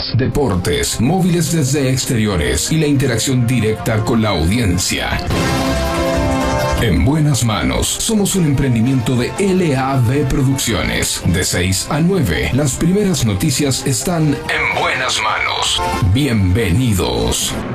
noticias, deportes, móviles desde exteriores y la interacción directa con la audiencia. En buenas manos, somos un emprendimiento de LAB Producciones. De 6 a 9, las primeras noticias están en buenas manos. Bienvenidos.